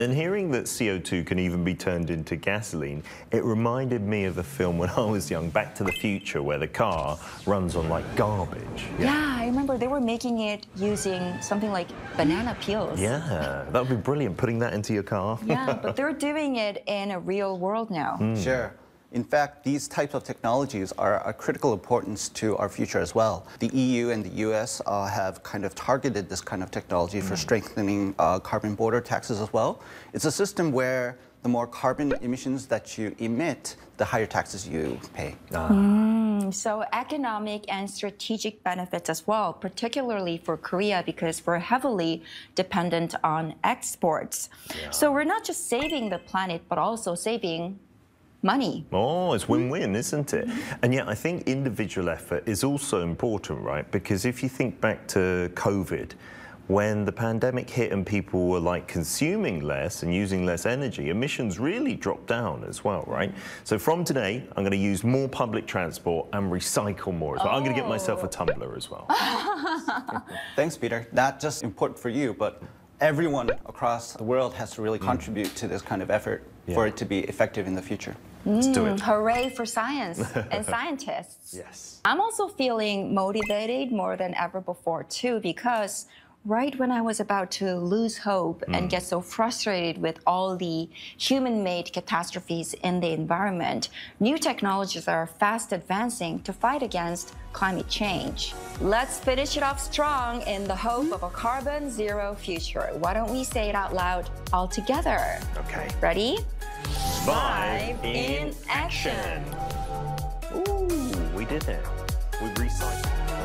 And hearing that CO2 can even be turned into gasoline, it reminded me of a film when I was young, Back to the Future, where the car runs on like garbage. Yeah, I remember they were making it using something like banana peels. Yeah, that would be brilliant, putting that into your car. Yeah, but they're doing it in a real world now. Sure. In fact, these types of technologies are of critical importance to our future as well. The EU and the US have kind of targeted this kind of technology for strengthening carbon border taxes as well. It's a system where the more carbon emissions that you emit, the higher taxes you pay. So economic and strategic benefits as well, particularly for Korea because we're heavily dependent on exports. Yeah. So we're not just saving the planet, but also saving money. Oh, it's win-win, isn't it? And yet I think individual effort is also important, right? Because if you think back to COVID, when the pandemic hit and people were like consuming less and using less energy, emissions really dropped down as well, right? So from today, I'm going to use more public transport and recycle more as well. I'm going to get myself a tumbler as well. Thanks, Peter. Not just important for you, but everyone across the world has to really contribute to this kind of effort for it to be effective in the future. Let's do it. Hooray for science and scientists. Yes. I'm also feeling motivated more than ever before too, because right when I was about to lose hope and get so frustrated with all the human-made catastrophes in the environment, new technologies are fast advancing to fight against climate change. Let's finish it off strong in the hope of a carbon zero future. Why don't we say it out loud all together? Okay. Ready? Vibe in action. Ooh, we did it. We recycled.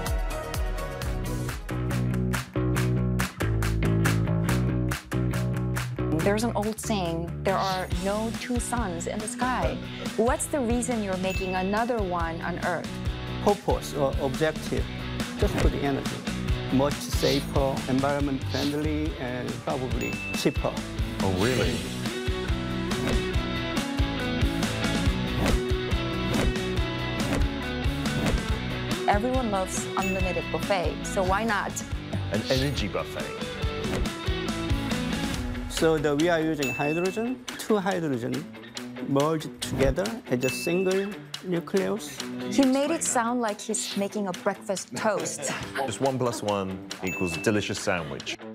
There's an old saying, there are no two suns in the sky. What's the reason you're making another one on Earth? Purpose or objective, just for the energy. Much safer, environment friendly, and probably cheaper. Oh, really? Everyone loves unlimited buffet, so why not? An energy buffet. So we are using hydrogen, two hydrogen merged together as a single nucleus. He made it sound like he's making a breakfast toast. Just 1 + 1 equals a delicious sandwich.